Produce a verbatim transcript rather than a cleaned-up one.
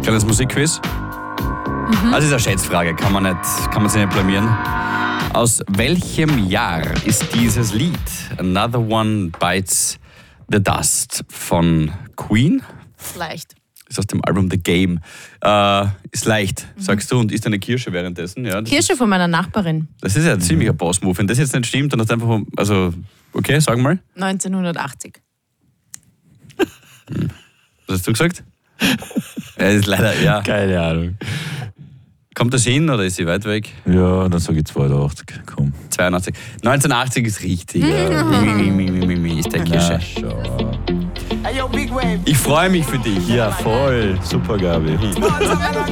Kleines Musikquiz. Mhm. Also ist eine Schätzfrage, kann man, nicht, kann man sich nicht blamieren. Aus welchem Jahr ist dieses Lied Another One Bites the Dust von Queen? Leicht. Ist aus dem Album The Game. Äh, ist leicht, mhm. sagst du, und isst eine Kirsche währenddessen. Ja, Kirsche ist, von meiner Nachbarin. Das ist ja ein mhm. ziemlicher Boss-Move. Wenn das jetzt nicht stimmt, dann hast du einfach... Also, okay, sag mal. neunzehnhundertachtzig. Hm. Was hast du gesagt? Ja, ist leider, ja. Keine Ahnung. Kommt das hin oder ist sie weit weg? Ja, dann sage ich zweiundachtzig. Komm. zweiundachtzig. neunzehnhundertachtzig ist richtig. Ja. mi, mi, mi, mi, mi, ist der Kirsche. Ja, ich freue mich für dich. ja voll. Super, Gabi.